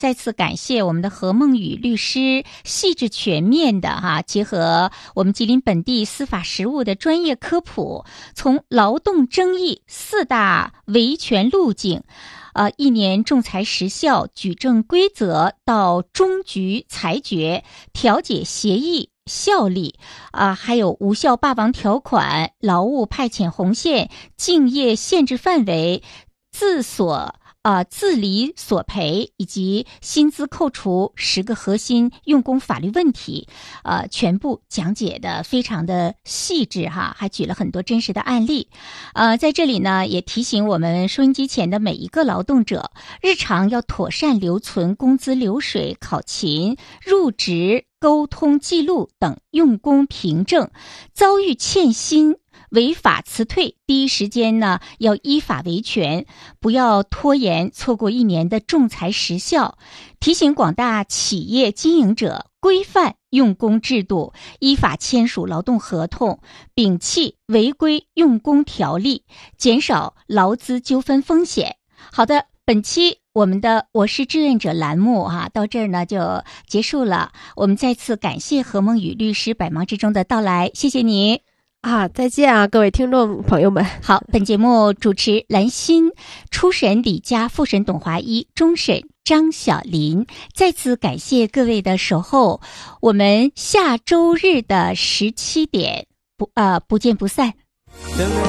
再次感谢我们的何梦雨律师细致全面的结合我们吉林本地司法实务的专业科普，从劳动争议4大维权路径一年仲裁时效、举证规则到终局裁决、调解协议效力还有无效霸王条款、劳务派遣红线、竞业限制范围、自理索赔以及薪资扣除10个核心用工法律问题，全部讲解的非常的细致还举了很多真实的案例。在这里呢，也提醒我们收音机前的每一个劳动者，日常要妥善留存工资流水、考勤、入职、沟通记录等用工凭证，遭遇欠薪违法辞退，第一时间呢要依法维权，不要拖延错过1年的仲裁时效。提醒广大企业经营者规范用工制度，依法签署劳动合同，摒弃违规用工条例，减少劳资纠纷风险。好的，本期我们的我是志愿者栏目到这儿呢就结束了。我们再次感谢何梦雨律师百忙之中的到来，谢谢你。 再见各位听众朋友们。 好，本节目主持兰心，初审李佳，复审董华一，终审张小林。再次感谢各位的守候，我们下周日的17点不见不散。